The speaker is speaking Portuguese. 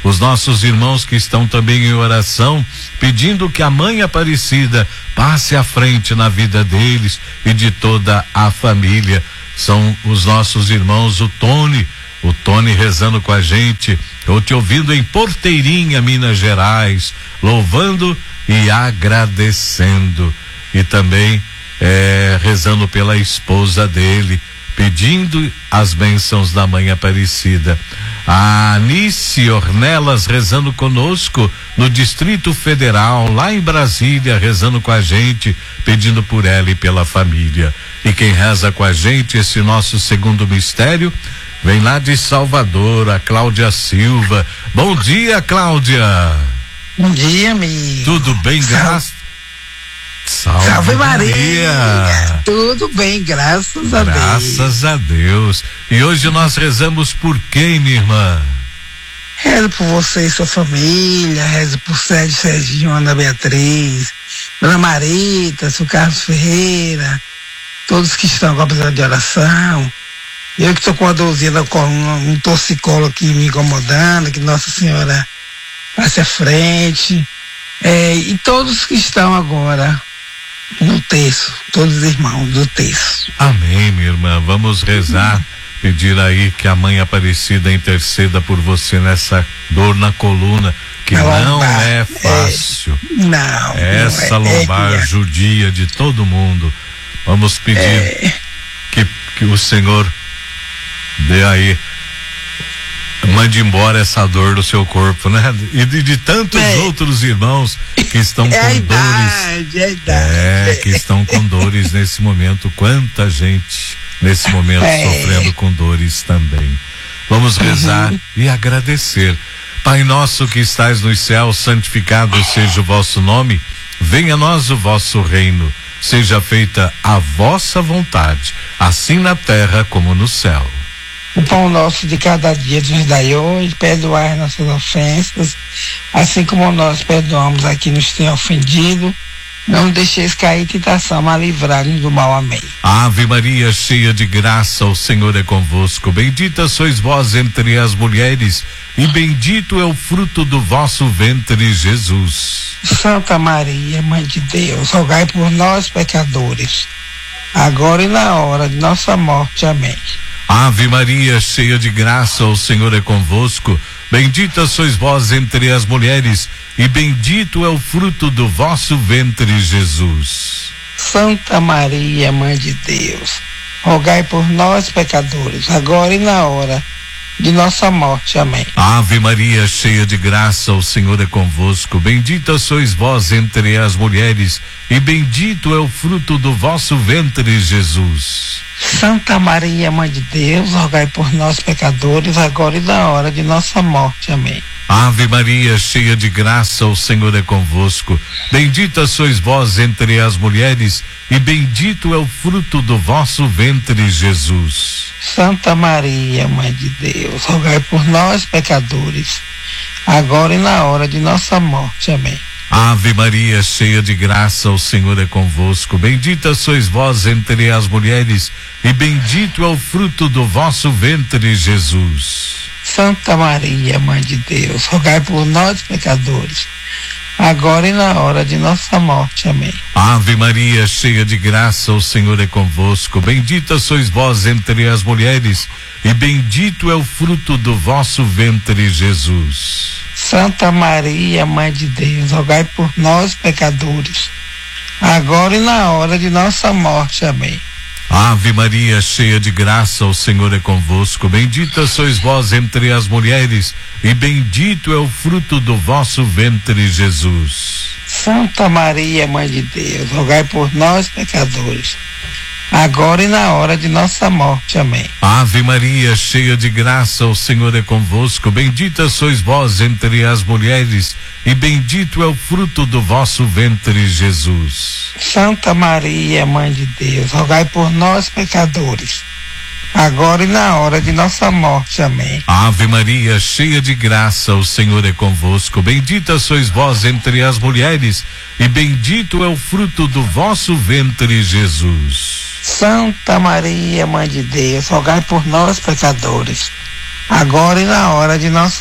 os nossos irmãos que estão também em oração, pedindo que a Mãe Aparecida passe à frente na vida deles e de toda a família. São os nossos irmãos, o Tony rezando com a gente, eu te ouvindo em Porteirinha, Minas Gerais, louvando e agradecendo, e também rezando pela esposa dele, pedindo as bênçãos da Mãe Aparecida. A Anice Ornelas rezando conosco no Distrito Federal, lá em Brasília, rezando com a gente, pedindo por ela e pela família. E quem reza com a gente esse nosso segundo mistério vem lá de Salvador, a Cláudia Silva. Bom dia, Cláudia. Bom dia, amigo. Tudo bem, graças? Salve Maria. Tudo bem, graças a Deus. Graças a Deus. E hoje nós rezamos por quem, minha irmã? Rezo por você e sua família, rezo por Sérgio, Serginho, Ana Beatriz, Dona Marita, seu Carlos Ferreira, todos que estão com a presença de oração. Eu que estou com uma dorzinha na coluna, um torcicolo aqui me incomodando, que Nossa Senhora passe à frente. E todos que estão agora no terço, todos os irmãos do terço. Amém, minha irmã. Vamos rezar, pedir aí que a Mãe Aparecida interceda por você nessa dor na coluna, que não é fácil. Não. Essa lombar judia de todo mundo. Vamos pedir que o Senhor dê aí, mande embora essa dor do seu corpo, né? E de tantos outros irmãos que estão com dores. Que estão com dores nesse momento. Quanta gente nesse momento sofrendo com dores também. Vamos rezar e agradecer. Pai nosso que estais nos céus, santificado seja o vosso nome. Venha a nós o vosso reino. Seja feita a vossa vontade, assim na terra como no céu. O pão nosso de cada dia nos dai hoje, perdoai nossas ofensas, assim como nós perdoamos a quem nos tem ofendido. Não deixeis cair em tentação, mas livrai-nos do mal. Amém. Ave Maria, cheia de graça, o Senhor é convosco. Bendita sois vós entre as mulheres, e bendito é o fruto do vosso ventre, Jesus. Santa Maria, Mãe de Deus, rogai por nós, pecadores, agora e na hora de nossa morte. Amém. Ave Maria, cheia de graça, o Senhor é convosco. Bendita sois vós entre as mulheres, e bendito é o fruto do vosso ventre, Jesus. Santa Maria, Mãe de Deus, rogai por nós, pecadores, agora e na hora de nossa morte. Amém. Ave Maria, cheia de graça, o Senhor é convosco. Bendita sois vós entre as mulheres, e bendito é o fruto do vosso ventre, Jesus. Santa Maria, Mãe de Deus, rogai por nós, pecadores, agora e na hora de nossa morte. Amém. Ave Maria, cheia de graça, o Senhor é convosco. Bendita sois vós entre as mulheres, e bendito é o fruto do vosso ventre, Jesus. Santa Maria, Mãe de Deus, rogai por nós, pecadores, agora e na hora de nossa morte. Amém. Ave Maria, cheia de graça, o Senhor é convosco. Bendita sois vós entre as mulheres, e bendito é o fruto do vosso ventre, Jesus. Santa Maria, Mãe de Deus, rogai por nós, pecadores, agora e na hora de nossa morte. Amém. Ave Maria, cheia de graça, o Senhor é convosco. Bendita sois vós entre as mulheres, e bendito é o fruto do vosso ventre, Jesus. Santa Maria, Mãe de Deus, rogai por nós, pecadores, agora e na hora de nossa morte. Amém. Ave Maria, cheia de graça, o Senhor é convosco. Bendita sois vós entre as mulheres, e bendito é o fruto do vosso ventre, Jesus. Santa Maria, Mãe de Deus, rogai por nós, pecadores, agora e na hora de nossa morte. Amém. Ave Maria, cheia de graça, o Senhor é convosco. Bendita sois vós entre as mulheres, e bendito é o fruto do vosso ventre, Jesus. Santa Maria, Mãe de Deus, rogai por nós, pecadores, agora e na hora de nossa morte. Amém. Ave Maria, cheia de graça, o Senhor é convosco. Bendita sois vós entre as mulheres, e bendito é o fruto do vosso ventre, Jesus. Santa Maria, Mãe de Deus, rogai por nós, pecadores, agora e na hora de nossa